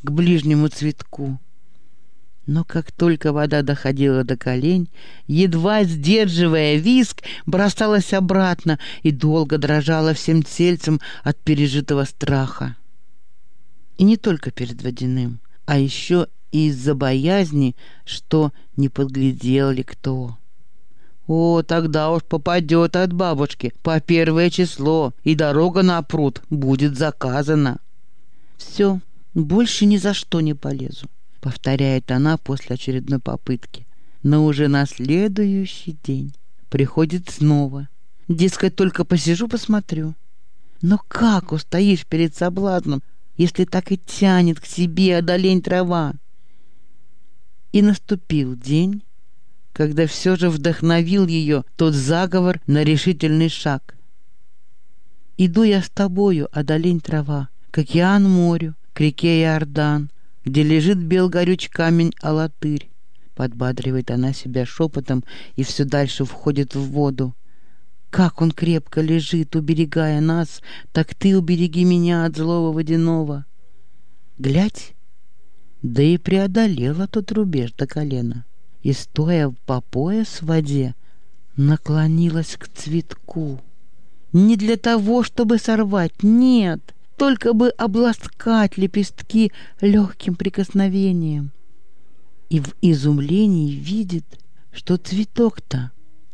к ближнему цветку. Но как только вода доходила до колен, едва сдерживая визг, бросалась обратно и долго дрожала всем тельцем от пережитого страха. И не только перед водяным, а еще и из-за боязни, что не подглядел ли кто. О, тогда уж попадет от бабушки по 1 число, и дорога на пруд будет заказана. «Все, больше ни за что не полезу», — повторяет она после очередной попытки. Но уже на следующий день приходит снова. Дескать, только посижу, посмотрю. Но как устоишь перед соблазном, если так и тянет к себе одолень трава? И наступил день, когда все же вдохновил ее тот заговор на решительный шаг. «Иду я с тобою, одолень трава, к океан морю, к реке Иордан, где лежит бел горюч камень Алатырь», — подбадривает она себя шепотом и все дальше входит в воду. «Как он крепко лежит, уберегая нас, так ты убереги меня от злого водяного». Глядь, да и преодолела тот рубеж до колена, и, стоя по пояс в воде, наклонилась к цветку. Не для того, чтобы сорвать, нет, только бы обласкать лепестки легким прикосновением. И в изумлении видит, что цветок-то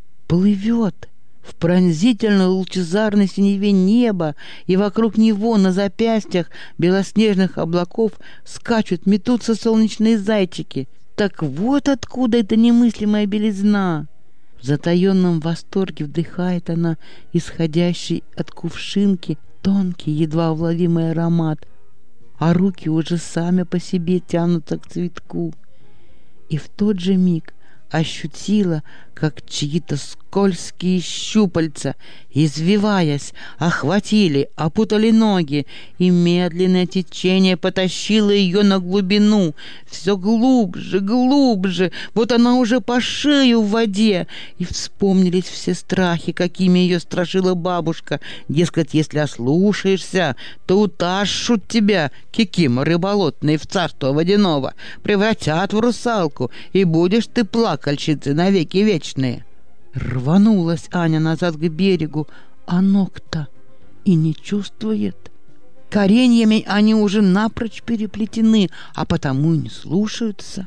плывет в пронзительно лучезарной синеве неба, и вокруг него на запястьях белоснежных облаков скачут, метутся солнечные зайчики. Так вот откуда эта немыслимая белизна. В затаенном восторге вдыхает она исходящий от кувшинки тонкий, едва уловимый аромат, а руки уже сами по себе тянутся к цветку. И в тот же миг ощутила, как чьи-то скользкие щупальца, извиваясь, охватили, опутали ноги, и медленное течение потащило ее на глубину, все глубже, глубже. Вот она уже по шею в воде, и вспомнились все страхи, какими ее страшила бабушка. Дескать, если ослушаешься, то утащут тебя кикиморы болотные в царство водяного, превратят в русалку, и будешь ты плакальщицей навеки вечные. Рванулась Аня назад к берегу, а ног-то и не чувствует. Кореньями они уже напрочь переплетены, а потому и не слушаются.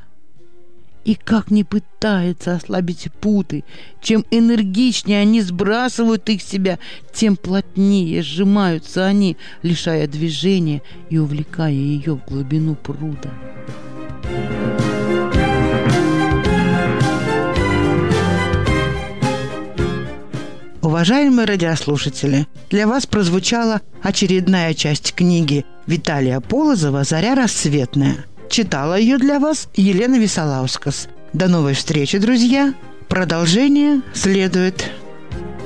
И как ни пытается ослабить путы, чем энергичнее они сбрасывают их с себя, тем плотнее сжимаются они, лишая движения и увлекая ее в глубину пруда. Уважаемые радиослушатели, для вас прозвучала очередная часть книги Виталия Полозова «Заря рассветная». Читала ее для вас Елена Висолаускас. До новой встречи, друзья! Продолжение следует.